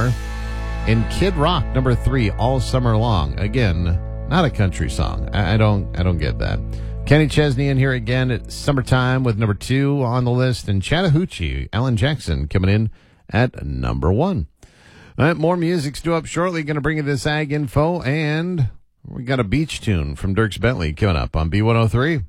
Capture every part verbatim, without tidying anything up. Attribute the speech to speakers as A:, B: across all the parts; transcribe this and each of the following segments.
A: Summer. And Kid Rock, number three, All Summer Long. Again, not a country song. I, I don't I don't get that. Kenny Chesney in here again at Summertime with number two on the list. And Chattahoochee, Alan Jackson, coming in at number one. All right, more music's due up shortly. Going to bring you this ag info. And we got a beach tune from Dierks Bentley coming up on B one oh three.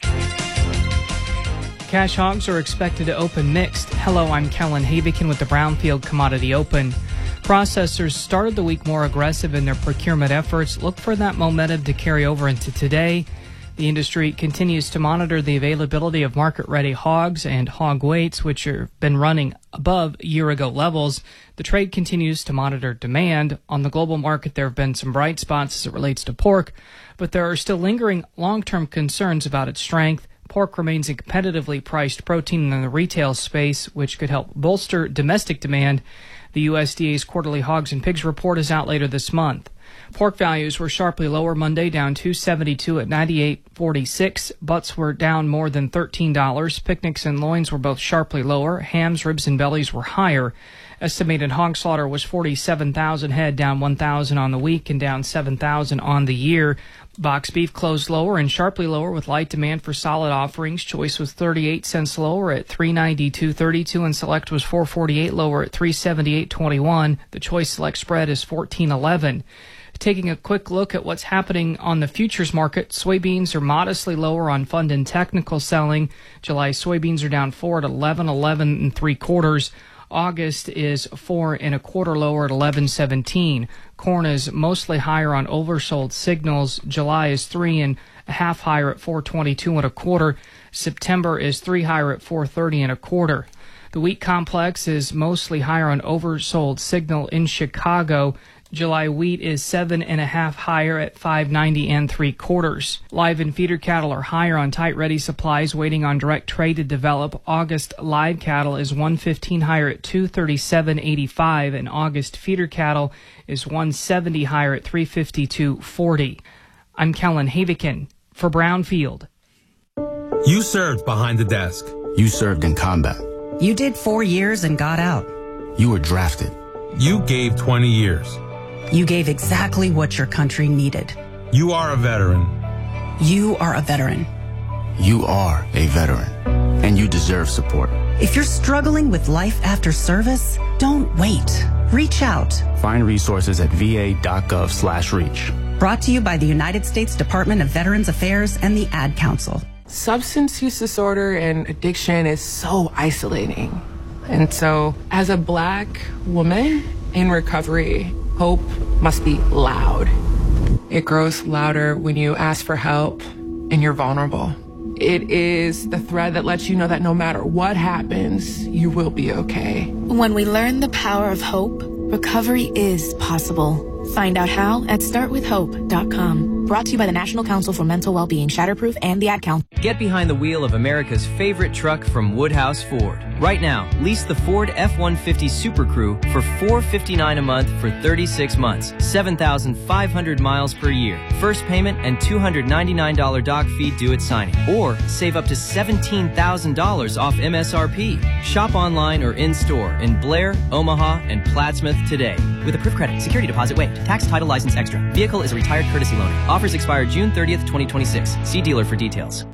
B: Cash hogs are expected to open mixed. Hello, I'm Kellen Havikin with the Brownfield Commodity Open. Processors started the week more aggressive in their procurement efforts. Look for that momentum to carry over into today. The industry continues to monitor the availability of market-ready hogs and hog weights, which have been running above year-ago levels. The trade continues to monitor demand. On the global market, there have been some bright spots as it relates to pork, but there are still lingering long-term concerns about its strength. Pork remains a competitively priced protein in the retail space, which could help bolster domestic demand. The U S D A's quarterly hogs and pigs report is out later this month. Pork values were sharply lower Monday, down two seventy-two at ninety-eight forty-six. Butts were down more than thirteen dollars. Picnics and loins were both sharply lower. Hams, ribs, and bellies were higher. Estimated hog slaughter was forty-seven thousand head, down one thousand on the week and down seven thousand on the year. Box beef closed lower and sharply lower with light demand for solid offerings. Choice was thirty-eight cents lower at three ninety-two thirty-two, and select was four forty-eight lower at three seventy-eight twenty-one. The choice select spread is fourteen eleven. Taking a quick look at what's happening on the futures market, soybeans are modestly lower on fund and technical selling. July soybeans are down four at eleven eleven and three quarters. August is four and a quarter lower at eleven seventeen. Corn is mostly higher on oversold signals. July is three and a half higher at four twenty-two and a quarter. September is three higher at four thirty and a quarter. The wheat complex is mostly higher on oversold signal in Chicago. July wheat is seven and a half higher at five ninety and three quarters. Live and feeder cattle are higher on tight ready supplies, waiting on direct trade to develop. August live cattle is one fifteen higher at two thirty-seven eighty-five, and August feeder cattle is one seventy higher at three fifty-two forty. I'm Kellen Havikin for Brownfield.
C: You served behind the desk.
D: You served in combat.
E: You did four years and got out.
D: You were drafted.
C: You gave twenty years.
E: You gave exactly what your country needed.
C: You are a veteran.
E: You are a veteran.
D: You are a veteran, and you deserve support.
E: If you're struggling with life after service, don't wait. Reach out.
D: Find resources at va.gov slash reach.
E: Brought to you by the United States Department of Veterans Affairs and the Ad Council.
F: Substance use disorder and addiction is so isolating. And so, as a Black woman in recovery, hope must be loud. It grows louder when you ask for help and you're vulnerable. It is the thread that lets you know that no matter what happens, you will be okay.
G: When we learn the power of hope, recovery is possible. Find out how at start with hope dot com. Brought to you by the National Council for Mental Wellbeing, Shatterproof, and the Ad Council.
H: Get behind the wheel of America's favorite truck from Woodhouse Ford. Right now, lease the Ford F one fifty Super Crew for four hundred fifty-nine dollars a month for thirty-six months, seven thousand five hundred miles per year. First payment and two hundred ninety-nine dollars doc fee due at signing. Or save up to seventeen thousand dollars off M S R P. Shop online or in-store in Blair, Omaha, and Plattsmouth today. With approved credit, security deposit waived, tax, title, license extra. Vehicle is a retired courtesy loaner. Offers expire June thirtieth, twenty twenty-six. See dealer for details.